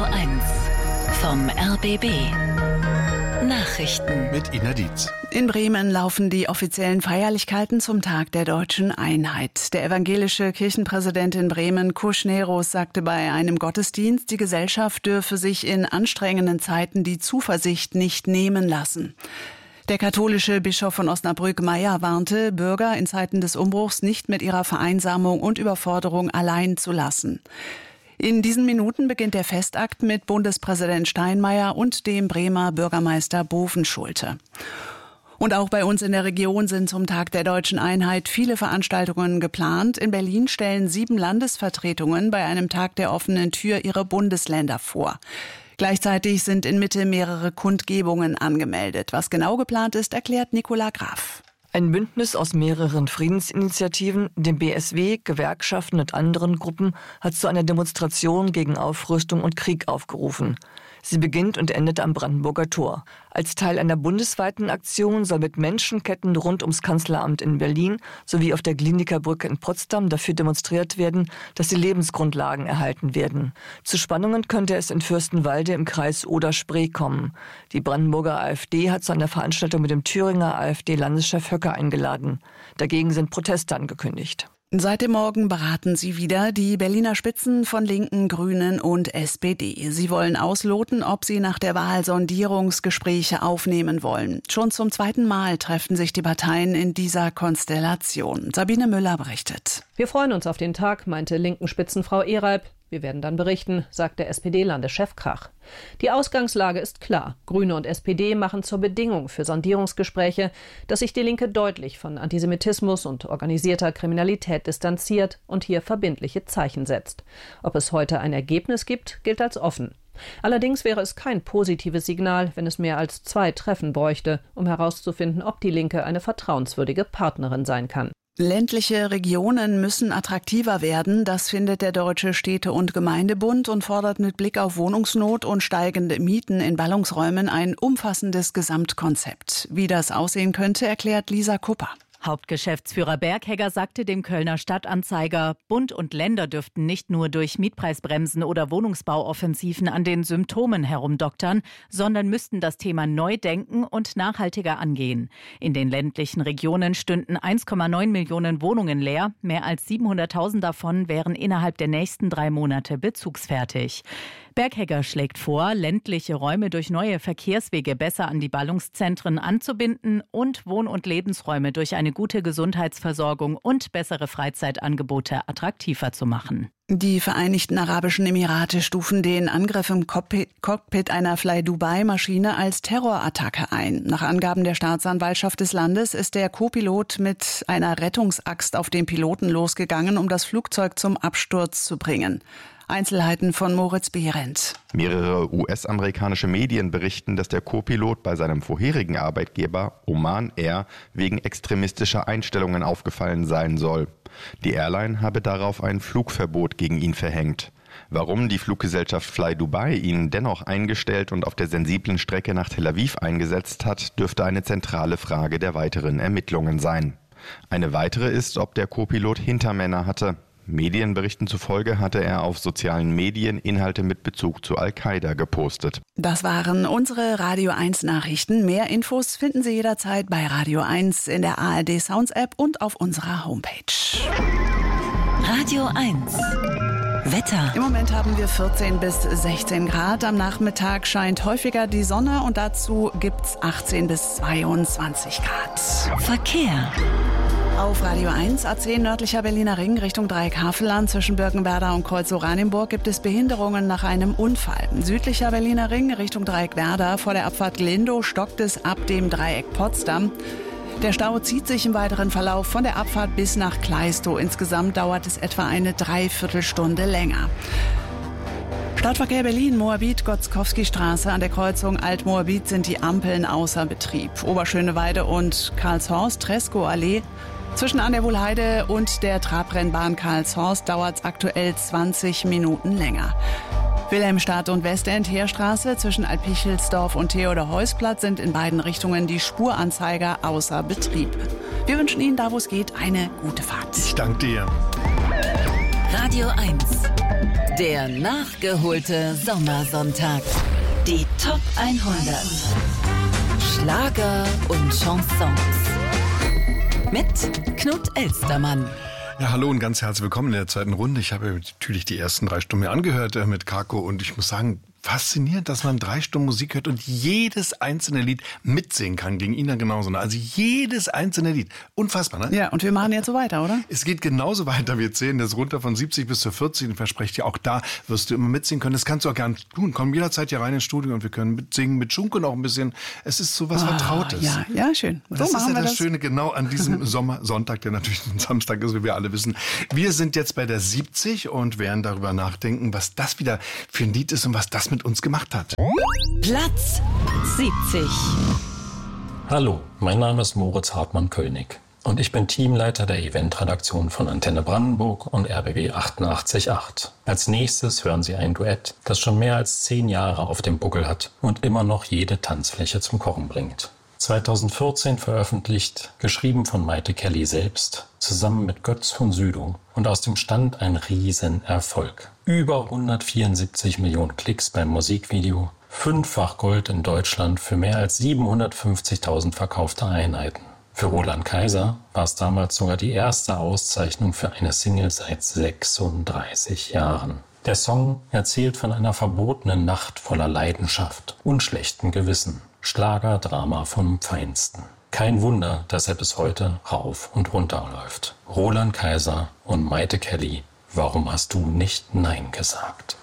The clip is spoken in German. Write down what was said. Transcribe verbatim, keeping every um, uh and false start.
eins vom R B B. Nachrichten mit Ina Dietz. In Bremen laufen die offiziellen Feierlichkeiten zum Tag der deutschen Einheit. Der evangelische Kirchenpräsident in Bremen, Kusneros, sagte bei einem Gottesdienst, die Gesellschaft dürfe sich in anstrengenden Zeiten die Zuversicht nicht nehmen lassen. Der katholische Bischof von Osnabrück, Meyer, warnte, Bürger in Zeiten des Umbruchs nicht mit ihrer Vereinsamung und Überforderung allein zu lassen. In diesen Minuten beginnt der Festakt mit Bundespräsident Steinmeier und dem Bremer Bürgermeister Bovenschulte. Und auch bei uns in der Region sind zum Tag der deutschen Einheit viele Veranstaltungen geplant. In Berlin stellen sieben Landesvertretungen bei einem Tag der offenen Tür ihre Bundesländer vor. Gleichzeitig sind in Mitte mehrere Kundgebungen angemeldet. Was genau geplant ist, erklärt Nicola Graf. Ein Bündnis aus mehreren Friedensinitiativen, dem B S W, Gewerkschaften und anderen Gruppen hat zu einer Demonstration gegen Aufrüstung und Krieg aufgerufen. Sie beginnt und endet am Brandenburger Tor. Als Teil einer bundesweiten Aktion soll mit Menschenketten rund ums Kanzleramt in Berlin sowie auf der Glienicke Brücke in Potsdam dafür demonstriert werden, dass die Lebensgrundlagen erhalten werden. Zu Spannungen könnte es in Fürstenwalde im Kreis Oder-Spree kommen. Die Brandenburger AfD hat zu einer Veranstaltung mit dem Thüringer AfD-Landeschef Höcke eingeladen. Dagegen sind Proteste angekündigt. Seit dem Morgen beraten sie wieder die Berliner Spitzen von Linken, Grünen und S P D. Sie wollen ausloten, ob sie nach der Wahl Sondierungsgespräche aufnehmen wollen. Schon zum zweiten Mal treffen sich die Parteien in dieser Konstellation. Sabine Müller berichtet. Wir freuen uns auf den Tag, meinte Linken-Spitzenfrau Ehreib. Wir werden dann berichten, sagt der S P D-Landeschef Krach. Die Ausgangslage ist klar. Grüne und S P D machen zur Bedingung für Sondierungsgespräche, dass sich die Linke deutlich von Antisemitismus und organisierter Kriminalität distanziert und hier verbindliche Zeichen setzt. Ob es heute ein Ergebnis gibt, gilt als offen. Allerdings wäre es kein positives Signal, wenn es mehr als zwei Treffen bräuchte, um herauszufinden, ob die Linke eine vertrauenswürdige Partnerin sein kann. Ländliche Regionen müssen attraktiver werden, das findet der Deutsche Städte- und Gemeindebund und fordert mit Blick auf Wohnungsnot und steigende Mieten in Ballungsräumen ein umfassendes Gesamtkonzept. Wie das aussehen könnte, erklärt Lisa Kupper. Hauptgeschäftsführer Berghegger sagte dem Kölner Stadtanzeiger, Bund und Länder dürften nicht nur durch Mietpreisbremsen oder Wohnungsbauoffensiven an den Symptomen herumdoktern, sondern müssten das Thema neu denken und nachhaltiger angehen. In den ländlichen Regionen stünden eins Komma neun Millionen Wohnungen leer. Mehr als siebenhunderttausend davon wären innerhalb der nächsten drei Monate bezugsfertig. Berghegger schlägt vor, ländliche Räume durch neue Verkehrswege besser an die Ballungszentren anzubinden und Wohn- und Lebensräume durch eine gute Gesundheitsversorgung und bessere Freizeitangebote attraktiver zu machen. Die Vereinigten Arabischen Emirate stufen den Angriff im Cockpit einer Fly-Dubai-Maschine als Terrorattacke ein. Nach Angaben der Staatsanwaltschaft des Landes ist der Co-Pilot mit einer Rettungsaxt auf den Piloten losgegangen, um das Flugzeug zum Absturz zu bringen. Einzelheiten von Moritz Behrendt. Mehrere U S-amerikanische Medien berichten, dass der Co-Pilot bei seinem vorherigen Arbeitgeber Oman Air wegen extremistischer Einstellungen aufgefallen sein soll. Die Airline habe darauf ein Flugverbot gegen ihn verhängt. Warum die Fluggesellschaft Fly Dubai ihn dennoch eingestellt und auf der sensiblen Strecke nach Tel Aviv eingesetzt hat, dürfte eine zentrale Frage der weiteren Ermittlungen sein. Eine weitere ist, ob der Co-Pilot Hintermänner hatte. Medienberichten zufolge hatte er auf sozialen Medien Inhalte mit Bezug zu Al-Qaida gepostet. Das waren unsere Radio eins Nachrichten. Mehr Infos finden Sie jederzeit bei Radio eins in der A R D Sounds App und auf unserer Homepage. Radio eins Wetter. Im Moment haben wir vierzehn bis sechzehn Grad. Am Nachmittag scheint häufiger die Sonne und dazu gibt's achtzehn bis zweiundzwanzig Grad. Verkehr. Auf Radio eins, A zehn nördlicher Berliner Ring Richtung Dreieck Havelland zwischen Birkenwerder und Kreuz-Oranienburg gibt es Behinderungen nach einem Unfall. Südlicher Berliner Ring Richtung Dreieck Werder vor der Abfahrt Glindow stockt es ab dem Dreieck Potsdam. Der Stau zieht sich im weiteren Verlauf von der Abfahrt bis nach Kleistow. Insgesamt dauert es etwa eine Dreiviertelstunde länger. Stadtverkehr Berlin, Moabit, Gotzkowski-Straße. An der Kreuzung Alt-Moabit sind die Ampeln außer Betrieb. Oberschöneweide und Karlshorst, Treskow-Allee. Zwischen an der Wohlheide und der Trabrennbahn Karlshorst dauert es aktuell zwanzig Minuten länger. Wilhelmstadt und Westend Heerstraße zwischen Alpichelsdorf und Theodor-Heuss-Platz sind in beiden Richtungen die Spuranzeiger außer Betrieb. Wir wünschen Ihnen, da wo es geht, eine gute Fahrt. Ich danke dir. Radio eins Der nachgeholte Sommersonntag. Die Top hundert. Schlager und Chansons. Mit Knut Elstermann. Ja, hallo und ganz herzlich willkommen in der zweiten Runde. Ich habe natürlich die ersten drei Stunden mir angehört äh, mit Kako und ich muss sagen, faszinierend, dass man drei Stunden Musik hört und jedes einzelne Lied mitsingen kann. Gegen Ina genauso. Ne? Also jedes einzelne Lied. Unfassbar, ne? Ja, und wir machen jetzt so weiter, oder? Es geht genauso weiter. Wir zählen das runter von siebzig bis zu vierzig und verspreche dir, auch da wirst du immer mitsingen können. Das kannst du auch gerne tun. Komm jederzeit hier rein ins Studio und wir können mitsingen. Mit Schunke noch ein bisschen. Es ist so was ah, Vertrautes. Ja, ja, schön. So das machen ist ja wir das das Schöne genau an diesem Sommersonntag, der natürlich ein Samstag ist, wie wir alle wissen. Wir sind jetzt bei der siebzig und werden darüber nachdenken, was das wieder für ein Lied ist und was das mit uns gemacht hat. Platz siebzig. Hallo, mein Name ist Moritz Hartmann-König und ich bin Teamleiter der Eventredaktion von Antenne Brandenburg und R B B achtundachtzig Komma acht. Als nächstes hören Sie ein Duett, das schon mehr als zehn Jahre auf dem Buckel hat und immer noch jede Tanzfläche zum Kochen bringt. zweitausendvierzehn veröffentlicht, geschrieben von Maite Kelly selbst, zusammen mit Götz von Südow und aus dem Stand ein Riesenerfolg. Über hundertvierundsiebzig Millionen Klicks beim Musikvideo, fünffach Gold in Deutschland für mehr als siebenhundertfünfzigtausend verkaufte Einheiten. Für Roland Kaiser war es damals sogar die erste Auszeichnung für eine Single seit sechsunddreißig Jahren. Der Song erzählt von einer verbotenen Nacht voller Leidenschaft und schlechtem Gewissen. Schlagerdrama vom Feinsten. Kein Wunder, dass er bis heute rauf und runter läuft. Roland Kaiser und Maite Kelly, warum hast du nicht Nein gesagt?